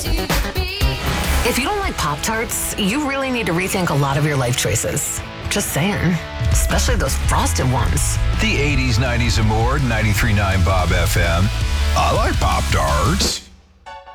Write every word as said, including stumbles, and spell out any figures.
If you don't like Pop-Tarts, you really need to rethink a lot of your life choices. Just saying. Especially those frosted ones. The eighties, nineties, and more, ninety-three point nine Bob F M. I like Pop-Tarts.